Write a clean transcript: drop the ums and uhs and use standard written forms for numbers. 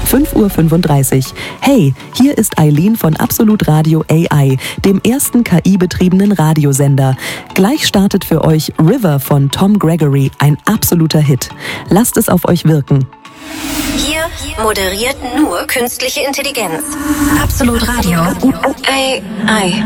5:35 Uhr. Hey, hier ist Eileen von Absolut Radio AI, dem ersten KI-betriebenen Radiosender. Gleich startet für euch River von Tom Gregory, ein absoluter Hit. Lasst es auf euch wirken. Hier moderiert nur künstliche Intelligenz. Absolut Radio AI.